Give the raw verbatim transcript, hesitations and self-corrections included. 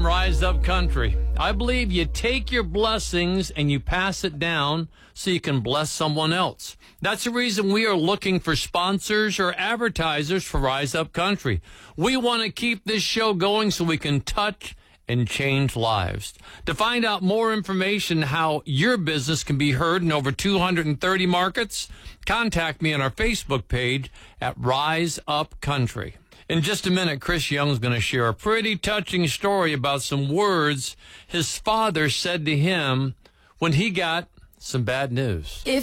from Rise Up Country. I believe you take your blessings and you pass it down so you can bless someone else. That's the reason we are looking for sponsors or advertisers for Rise Up Country. We want to keep this show going so we can touch and change lives. To find out more information how your business can be heard in over two hundred thirty markets, contact me on our Facebook page at Rise Up Country. In just a minute, Chris Young's going to share a pretty touching story about some words his father said to him when he got some bad news. If